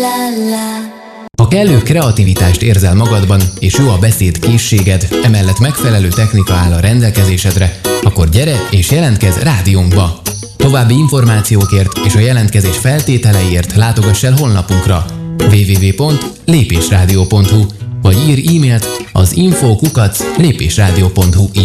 Ha kellő kreativitást érzel magadban, és jó a beszéd készséged, emellett megfelelő technika áll a rendelkezésedre, akkor gyere és jelentkezz rádiónkba! További információkért és a jelentkezés feltételeiért látogass el honlapunkra www.lépésradio.hu vagy írj e-mailt az info@lépésradio.hu